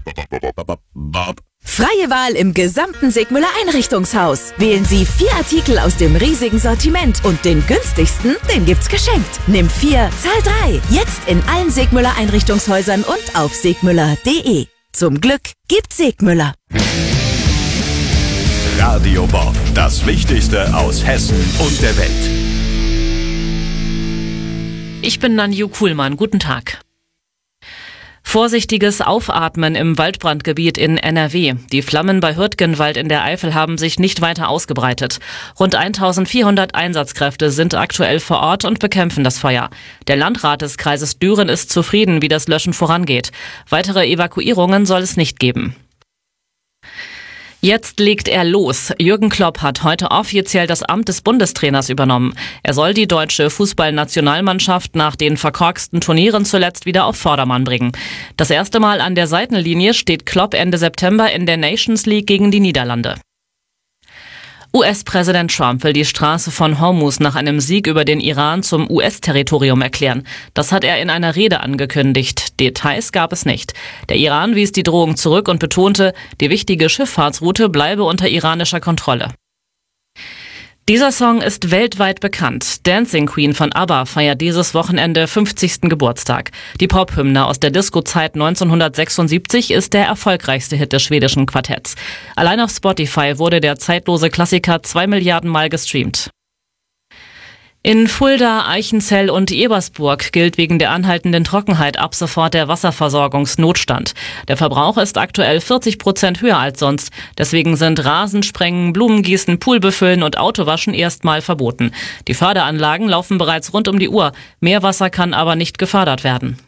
Freie Wahl im gesamten Segmüller Einrichtungshaus. Wählen Sie 4 Artikel aus dem riesigen Sortiment und den günstigsten, den gibt's geschenkt. Nimm 4, zahl 3. Jetzt in allen Segmüller Einrichtungshäusern und auf segmüller.de. Zum Glück gibt's Segmüller. Radio Bob, das Wichtigste aus Hessen und der Welt. Ich bin Nanju Kuhlmann. Guten Tag. Vorsichtiges Aufatmen im Waldbrandgebiet in NRW. Die Flammen bei Hürtgenwald in der Eifel haben sich nicht weiter ausgebreitet. Rund 1400 Einsatzkräfte sind aktuell vor Ort und bekämpfen das Feuer. Der Landrat des Kreises Düren ist zufrieden, wie das Löschen vorangeht. Weitere Evakuierungen soll es nicht geben. Jetzt legt er los. Jürgen Klopp hat heute offiziell das Amt des Bundestrainers übernommen. Er soll die deutsche Fußballnationalmannschaft nach den verkorksten Turnieren zuletzt wieder auf Vordermann bringen. Das erste Mal an der Seitenlinie steht Klopp Ende September in der Nations League gegen die Niederlande. US-Präsident Trump will die Straße von Hormuz nach einem Sieg über den Iran zum US-Territorium erklären. Das hat er in einer Rede angekündigt. Details gab es nicht. Der Iran wies die Drohung zurück und betonte, die wichtige Schifffahrtsroute bleibe unter iranischer Kontrolle. Dieser Song ist weltweit bekannt. Dancing Queen von ABBA feiert dieses Wochenende 50. Geburtstag. Die Pop-Hymne aus der Disco-Zeit 1976 ist der erfolgreichste Hit des schwedischen Quartetts. Allein auf Spotify wurde der zeitlose Klassiker 2 Milliarden Mal gestreamt. In Fulda, Eichenzell und Ebersburg gilt wegen der anhaltenden Trockenheit ab sofort der Wasserversorgungsnotstand. Der Verbrauch ist aktuell 40% höher als sonst. Deswegen sind Rasensprengen, Blumengießen, Poolbefüllen und Autowaschen erstmal verboten. Die Förderanlagen laufen bereits rund um die Uhr. Meerwasser kann aber nicht gefördert werden.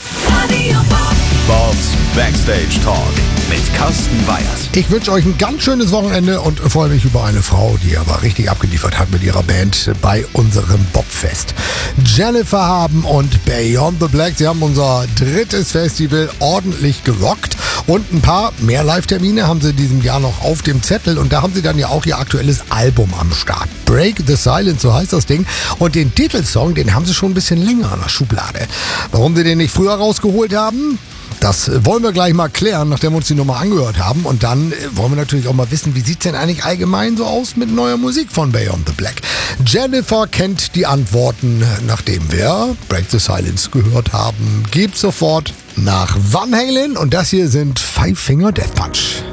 Bobs Backstage Talk mit Carsten Weyers. Ich wünsche euch ein ganz schönes Wochenende und freue mich über eine Frau, die aber richtig abgeliefert hat mit ihrer Band bei unserem Bobfest. Jennifer Haben und Beyond the Black, sie haben unser 3. Festival ordentlich gerockt und ein paar mehr Live-Termine haben sie in diesem Jahr noch auf dem Zettel und da haben sie dann ja auch ihr aktuelles Album am Start. Break the Silence, so heißt das Ding, und den Titelsong, den haben sie schon ein bisschen länger in der Schublade. Warum sie den nicht früher rausgeholt haben? Das wollen wir gleich mal klären, nachdem wir uns die Nummer angehört haben. Und dann wollen wir natürlich auch mal wissen, wie sieht's denn eigentlich allgemein so aus mit neuer Musik von Beyond the Black? Jennifer kennt die Antworten, nachdem wir Break the Silence gehört haben. Gebt sofort nach Van Halen und das hier sind Five Finger Death Punch.